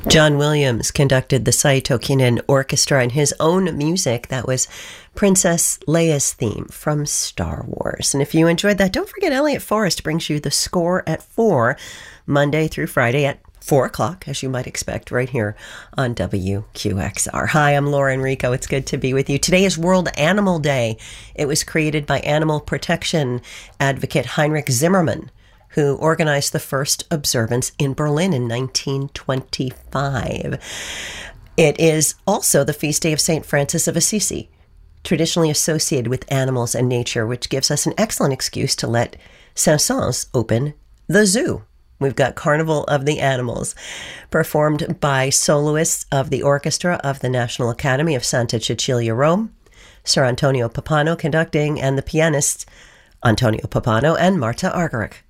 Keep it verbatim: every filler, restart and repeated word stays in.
John Williams conducted the Saito Kinen Orchestra and his own music. That was Princess Leia's theme from Star Wars. And if you enjoyed that, don't forget Elliot Forrest brings you the score at four, Monday through Friday at four o'clock, as you might expect, right here on W Q X R. Hi, I'm Laura Enrico. It's good to be with you. Today is World Animal Day. It was created by animal protection advocate Heinrich Zimmermann, who organized the first observance in Berlin in nineteen twenty-five. It is also the feast day of Saint Francis of Assisi, traditionally associated with animals and nature, which gives us an excellent excuse to let Saint-Saëns open the zoo. We've got Carnival of the Animals, performed by soloists of the Orchestra of the National Academy of Santa Cecilia, Rome, Sir Antonio Pappano conducting, and the pianists Antonio Pappano and Marta Argerich.